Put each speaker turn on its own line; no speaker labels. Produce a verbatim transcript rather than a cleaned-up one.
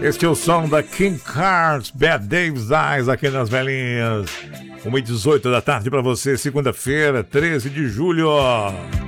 Este é o som da King Cards, Bad Davis Eyes, aqui nas velhinhas. uma e dezoito da tarde para você, segunda-feira, treze de julho.